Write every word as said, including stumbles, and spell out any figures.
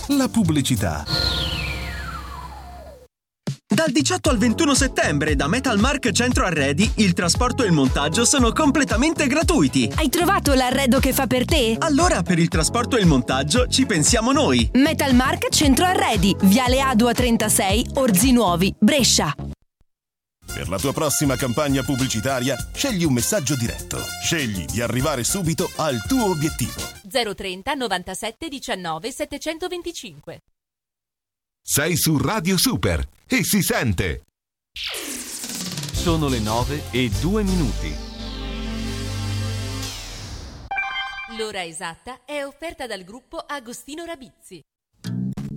la pubblicità. Dal diciotto al ventuno settembre da Metalmark Centro Arredi il trasporto e il montaggio sono completamente gratuiti. Hai trovato l'arredo che fa per te? Allora per il trasporto e il montaggio ci pensiamo noi. Metalmark Centro Arredi, Viale Adua trentasei, Orzinuovi, Brescia. Per la tua prossima campagna pubblicitaria, scegli un messaggio diretto. Scegli di arrivare subito al tuo obiettivo. zero trenta novantasette diciannove settecentoventicinque. Sei su Radio Super e si sente. Sono le nove e due minuti. L'ora esatta è offerta dal gruppo Agostino Rabizzi.